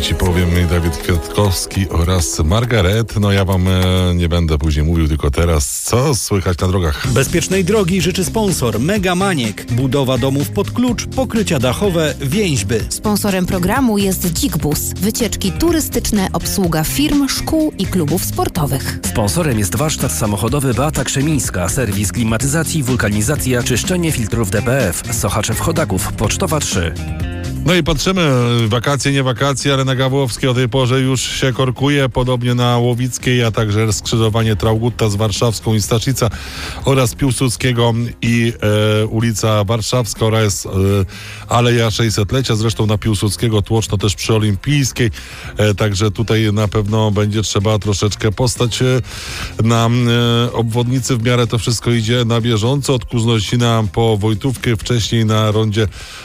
ci powiem, Dawid Kwiatkowski oraz Margaret. No ja wam nie będę później mówił, tylko teraz co słychać na drogach. Bezpiecznej drogi życzy sponsor Mega Maniek. Budowa domów pod klucz, pokrycia dachowe, więźby. Sponsorem programu jest Dzik-Bus. Wycieczki turystyczne, obsługa firm, szkół i klubów sportowych. Sponsorem jest warsztat samochodowy Beata Krzemińska, serwis klimatyzacji, wulkanizacja, czyszczenie filtrów DPF. Sochaczew-Chodaków, Pocztowa 3. No i patrzymy, wakacje, nie wakacje, ale na Gawłowskiej o tej porze już się korkuje, podobnie na Łowickiej, a także skrzyżowanie Traugutta z Warszawską i Staszica oraz Piłsudskiego i ulica Warszawska oraz Aleja 600-lecia, zresztą na Piłsudskiego tłoczno też przy Olimpijskiej, także tutaj na pewno będzie trzeba troszeczkę postać na obwodnicy, w miarę to wszystko idzie na bieżąco, od Kuznosina po Wojtówkę, wcześniej na rondzie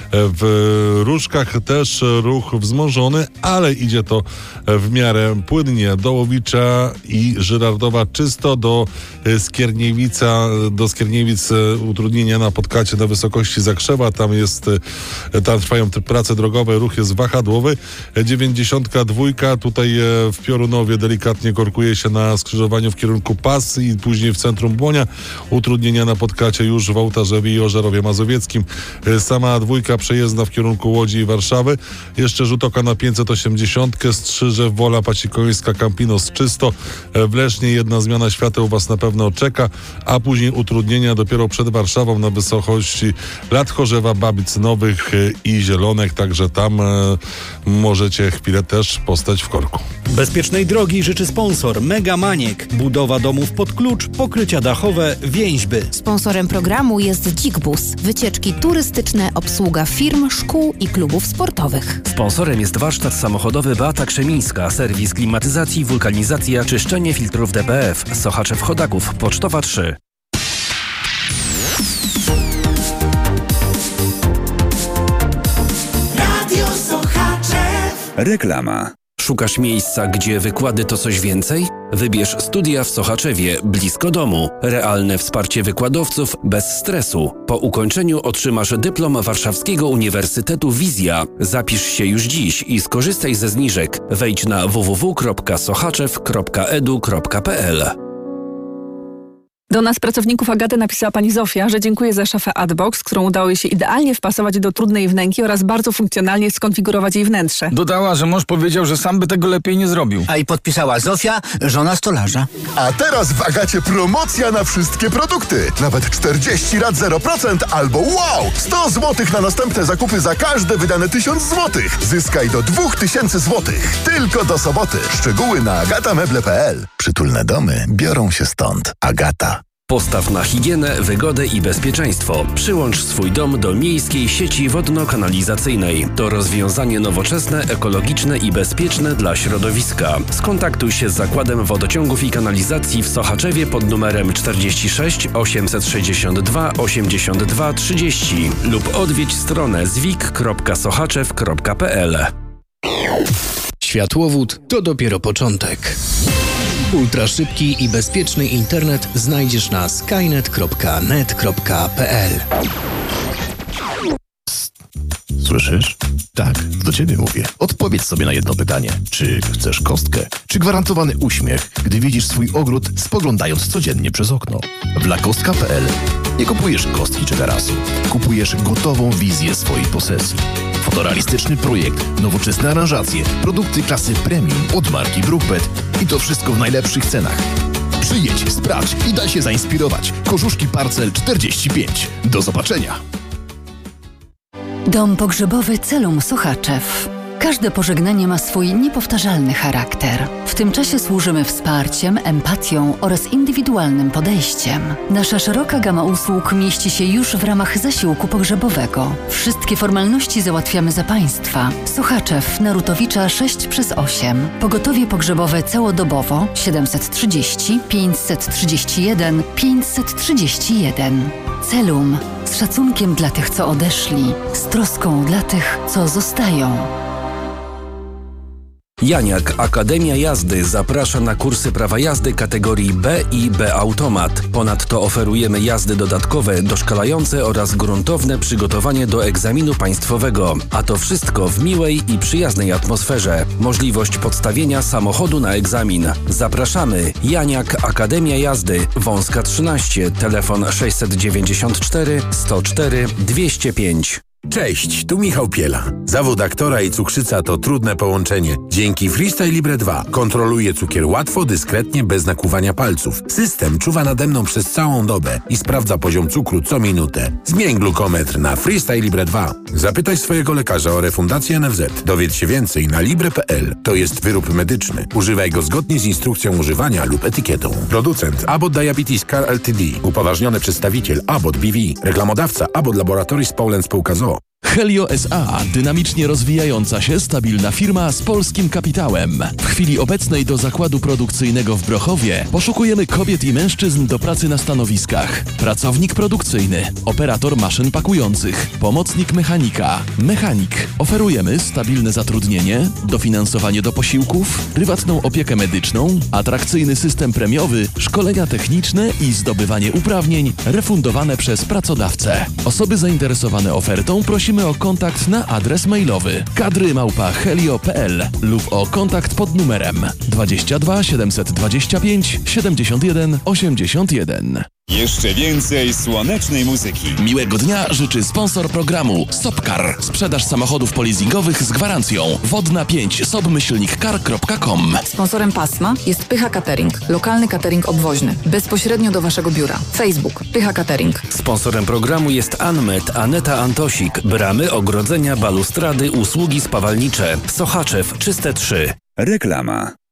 w Różkach też ruch wzmożony, ale idzie to w miarę płynnie. Do Łowicza i Żyrardowa czysto, do Skierniewic utrudnienia na podkacie na wysokości Zakrzewa. Tam trwają te prace drogowe, ruch jest wahadłowy. 92 tutaj w Piorunowie delikatnie korkuje się na skrzyżowaniu w kierunku Pas i później w centrum Błonia. Utrudnienia na podkacie już w Ołtarzewie i Ożerowie Mazowieckim. Sama dwójka przejezdna w kierunku Łodzi i Warszawy. Jeszcze rzut oka na 580, Strzyżew, Wola, Pacikońska, Campinos czysto. W Lesznie jedna zmiana świateł was na pewno czeka, a później utrudnienia dopiero przed Warszawą na wysokości Lat Chorzewa, Babic Nowych i Zielonek, także tam możecie chwilę też postać w korku. Bezpiecznej drogi życzy sponsor Mega Maniek. Budowa domów pod klucz, pokrycia dachowe, więźby. Sponsorem programu jest Dzik-Bus. Wycieczki turystyczne, obsługa firm, szkół i klubów sportowych. Sponsorem jest warsztat samochodowy Beata Krzemińska, serwis klimatyzacji, wulkanizacja, czyszczenie filtrów DPF. Sochaczew-Chodaków, Pocztowa 3. Radio Sochaczew. Reklama. Szukasz miejsca, gdzie wykłady to coś więcej? Wybierz studia w Sochaczewie, blisko domu. Realne wsparcie wykładowców, bez stresu. Po ukończeniu otrzymasz dyplom Warszawskiego Uniwersytetu Wizja. Zapisz się już dziś i skorzystaj ze zniżek. Wejdź na www.sochaczew.edu.pl. Do nas, pracowników Agaty, napisała pani Zofia, że dziękuję za szafę Adbox, którą udało jej się idealnie wpasować do trudnej wnęki oraz bardzo funkcjonalnie skonfigurować jej wnętrze. Dodała, że mąż powiedział, że sam by tego lepiej nie zrobił. A i podpisała Zofia, żona stolarza. A teraz w Agacie promocja na wszystkie produkty. Nawet 40 lat 0% albo wow! 100 zł na następne zakupy za każde wydane 1000 zł. Zyskaj do 2000 zł. Tylko do soboty. Szczegóły na agatameble.pl. Przytulne domy biorą się stąd. Agata. Postaw na higienę, wygodę i bezpieczeństwo. Przyłącz swój dom do miejskiej sieci wodno-kanalizacyjnej. To rozwiązanie nowoczesne, ekologiczne i bezpieczne dla środowiska. Skontaktuj się z Zakładem Wodociągów i Kanalizacji w Sochaczewie pod numerem 46 862 82 30 lub odwiedź stronę zwik.sochaczew.pl. Światłowód to dopiero początek. Ultraszybki i bezpieczny internet znajdziesz na skynet.net.pl. Słyszysz? Tak, do ciebie mówię. Odpowiedz sobie na jedno pytanie. Czy chcesz kostkę? Czy gwarantowany uśmiech, gdy widzisz swój ogród, spoglądając codziennie przez okno? W lakostka.pl nie kupujesz kostki czy tarasu. Kupujesz gotową wizję swojej posesji. Fotorealistyczny projekt, nowoczesne aranżacje, produkty klasy premium od marki Brookbet i to wszystko w najlepszych cenach. Przyjedź, sprawdź i daj się zainspirować. Korzuszki Parcel 45. Do zobaczenia. Dom pogrzebowy Celum Sochaczew. Każde pożegnanie ma swój niepowtarzalny charakter. W tym czasie służymy wsparciem, empatią oraz indywidualnym podejściem. Nasza szeroka gama usług mieści się już w ramach zasiłku pogrzebowego. Wszystkie formalności załatwiamy za Państwa. Sochaczew, Narutowicza 6/8. Pogotowie pogrzebowe całodobowo 730 531 531. Celum. Z szacunkiem dla tych, co odeszli. Z troską dla tych, co zostają. Janiak Akademia Jazdy zaprasza na kursy prawa jazdy kategorii B i B Automat. Ponadto oferujemy jazdy dodatkowe, doszkalające oraz gruntowne przygotowanie do egzaminu państwowego. A to wszystko w miłej i przyjaznej atmosferze. Możliwość podstawienia samochodu na egzamin. Zapraszamy. Janiak Akademia Jazdy, Wąska 13, telefon 694 104 205. Cześć, tu Michał Piela. Zawód aktora i cukrzyca to trudne połączenie. Dzięki Freestyle Libre 2 kontroluję cukier łatwo, dyskretnie, bez nakłuwania palców. System czuwa nade mną przez całą dobę i sprawdza poziom cukru co minutę. Zmień glukometr na Freestyle Libre 2. Zapytaj swojego lekarza o refundację NFZ. Dowiedz się więcej na libre.pl. To jest wyrób medyczny. Używaj go zgodnie z instrukcją używania lub etykietą. Producent Abbott Diabetes Care Ltd. Upoważniony przedstawiciel Abbott BV. Reklamodawca Abbott Laboratories Poland Spółka z o.o. Helio S.A. Dynamicznie rozwijająca się, stabilna firma z polskim kapitałem. W chwili obecnej do zakładu produkcyjnego w Brochowie poszukujemy kobiet i mężczyzn do pracy na stanowiskach. Pracownik produkcyjny, operator maszyn pakujących, pomocnik mechanika, mechanik. Oferujemy stabilne zatrudnienie, dofinansowanie do posiłków, prywatną opiekę medyczną, atrakcyjny system premiowy, szkolenia techniczne i zdobywanie uprawnień refundowane przez pracodawcę. Osoby zainteresowane ofertą prosimy o kontakt na adres mailowy kadry@helio.pl lub o kontakt pod numerem 22 725 71 81. Jeszcze więcej słonecznej muzyki. Miłego dnia życzy sponsor programu Sopcar. Sprzedaż samochodów polizingowych z gwarancją. Wodna 5 sob-car.com. Sponsorem pasma jest Pycha Catering. Lokalny catering obwoźny. Bezpośrednio do Waszego biura. Facebook Pycha Catering. Sponsorem programu jest Anmet, Aneta Antosik. Bramy, ogrodzenia, balustrady, usługi spawalnicze. Sochaczew, Czyste 3. Reklama.